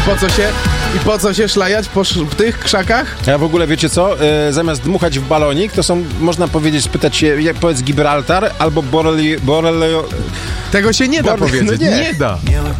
I po co się szlajać w tych krzakach? A w ogóle wiecie co? Zamiast dmuchać w balonik, to są, można powiedzieć, spytać się, powiedz Gibraltar albo Borelio... Tego się nie da powiedzieć. No nie. Nie da.